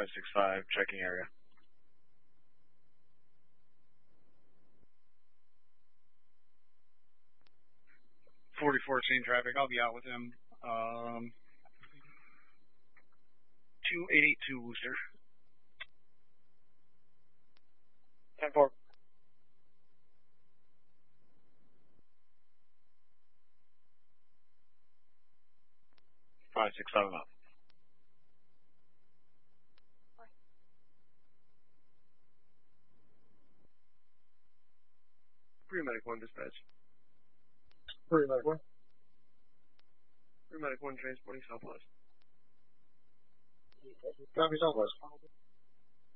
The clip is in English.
565, checking area. 4014 traffic, I'll be out with him. 2882 Worcester. 10-4. Five, six, seven up. Pre-medic 1 dispatch. Pre-medic 1. Pre-medic 1 transporting Southwest. Copy Southwest.